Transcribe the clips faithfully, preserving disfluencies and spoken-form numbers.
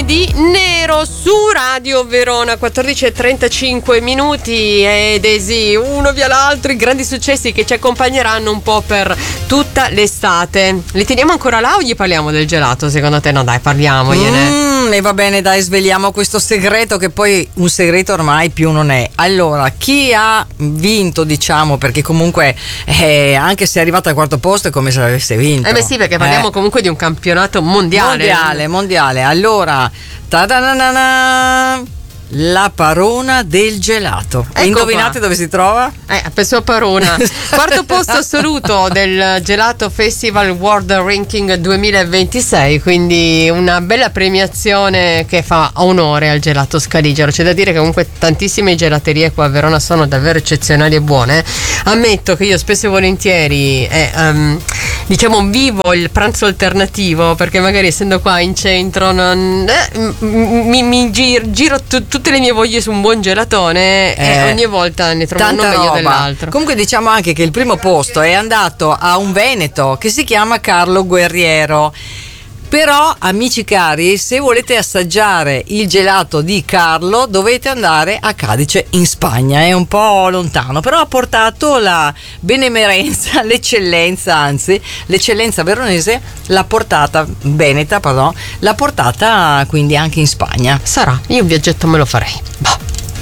lunedì nero su Radio Verona, quattordici e trentacinque minuti, ed Esi, uno via l'altro, i grandi successi che ci accompagneranno un po' per tutta l'estate. Li teniamo ancora là o gli parliamo del gelato? Secondo te? No dai, parliamogliene. Mm, e va bene, dai, sveliamo questo segreto, che poi un segreto ormai più non è. Allora, chi ha vinto, diciamo, perché comunque eh, anche se è arrivato al quarto posto è come se avesse vinto. Eh beh sì, perché parliamo eh. comunque di un campionato mondiale. Mondiale, mondiale. Allora, ta-da-na-na-na, la Parona del gelato. Ecco, indovinate qua. Dove si trova? Eh, presso a Parona. Quarto posto assoluto del Gelato Festival World Ranking duemilaventisei, quindi una bella premiazione che fa onore al gelato scaligero. C'è da dire che comunque tantissime gelaterie qua a Verona sono davvero eccezionali e buone. Ammetto che io spesso e volentieri eh, um, diciamo vivo il pranzo alternativo, perché magari essendo qua in centro non, eh, mi, mi giro, giro t- tutte le mie voglie su un buon gelatone eh, e ogni volta ne trovo uno meglio dell'altro. Comunque diciamo anche che il primo posto è andato a un veneto che si chiama Carlo Guerriero. Però, amici cari, se volete assaggiare il gelato di Carlo dovete andare a Cadice in Spagna, è un po' lontano, però ha portato la benemerenza, l'eccellenza, anzi l'eccellenza veronese l'ha portata, veneta pardon, l'ha portata quindi anche in Spagna. Sarà, io un viaggetto me lo farei. Bah.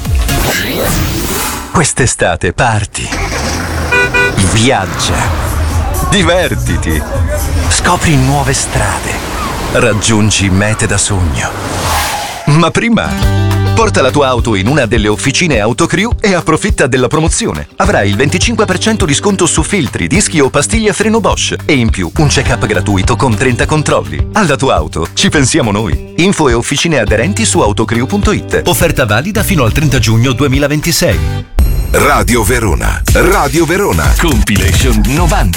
Quest'estate parti, viaggia, divertiti, scopri nuove strade, raggiungi mete da sogno. Ma prima, porta la tua auto in una delle officine Autocrew e approfitta della promozione. Avrai il venticinque per cento di sconto su filtri, dischi o pastiglie a freno Bosch e in più un check-up gratuito con trenta controlli. Alla tua auto ci pensiamo noi. Info e officine aderenti su autocrew punto it. Offerta valida fino al trenta giugno duemilaventisei. Radio Verona. Radio Verona. Compilation novanta.